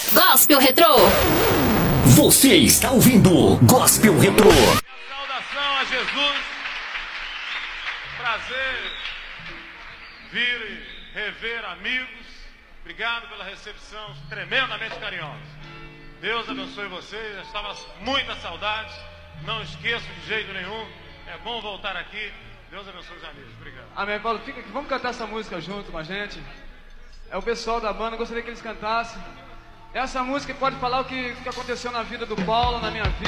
Gospel Retrô. Você está ouvindo Gospel Retrô. Saudação a Jesus. Prazer vir e rever amigos. Obrigado pela recepção tremendamente carinhosa. Deus abençoe vocês. Eu estava com muita saudade. Não esqueço de jeito nenhum. É bom voltar aqui. Deus abençoe os amigos. Obrigado. Amém, Paulo. Fica aqui. Vamos cantar essa música junto com a gente. É o pessoal da banda. Eu gostaria que eles cantassem. Essa música pode falar o que aconteceu na vida do Paulo, na minha vida.